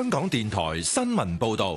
香港電台新聞報道。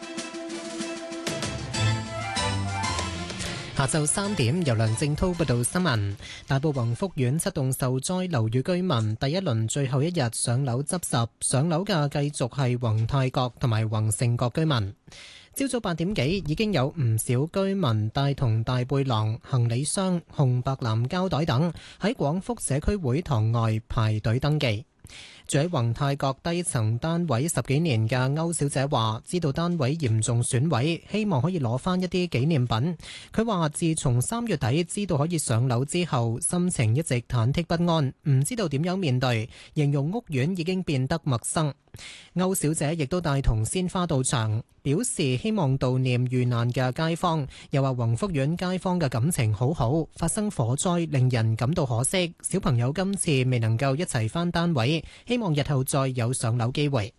下晝3點，由梁正濤報道新聞。大埔宏福苑7棟受災樓宇居民第一輪最後一日上樓執拾，上樓嘅繼續係宏泰閣同埋宏盛閣居民。朝早8點幾，已經有唔少居民帶同大背囊、行李箱、紅白藍膠袋等喺廣福社區會堂外排隊登記。住喺宏泰閣低層單位10幾年嘅歐小姐話，知道單位嚴重損毀，希望可以攞翻一啲紀念品。佢話自從3月底知道可以上樓之後，心情一直忐忑不安，唔知道點樣面對，形容屋苑已經變得陌生。歐小姐亦都帶同鮮花到場，表示希望悼念遇難嘅街坊，又話宏福苑街坊嘅感情好好，發生火災令人感到可惜，小朋友今次未能夠一齊返單位，希望日後再有上樓機會。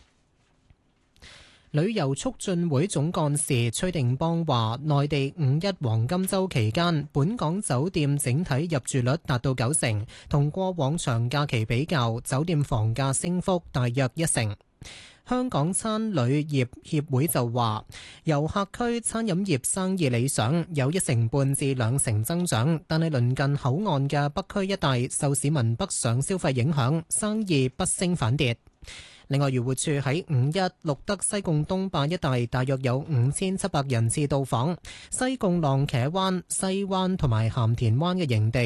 旅遊促進會總幹事崔定邦話，內地5·1黃金週期間，本港酒店整體入住率達到90%，同過往長假期比較，酒店房價升幅大約1成。香港餐旅業協會就話，遊客區餐飲業生意理想，有1成半至2成增長，但係鄰近口岸嘅北區一帶受市民北上消費影響，生意不升反跌。另外，漁護署喺5·1錄得西貢東壩一帶大約有5700人次到訪，西貢浪茄灣、西灣同埋鹹田灣嘅營地